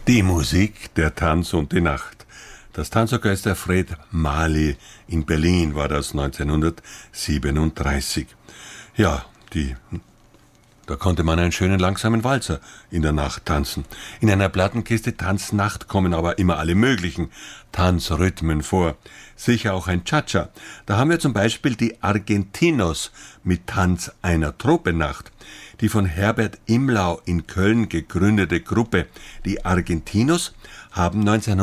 Die Musik, der Tanz und die Nacht. Das Tanzorchester Fred Mali in Berlin war das 1937. Ja, da konnte man einen schönen langsamen Walzer in der Nacht tanzen. In einer Plattenkiste Tanznacht kommen aber immer alle möglichen Tanzrhythmen vor. Sicher auch ein Cha-Cha. Da haben wir zum Beispiel die Argentinos mit Tanz einer Tropennacht. Die von Herbert Imlau in Köln gegründete Gruppe, die Argentinos, haben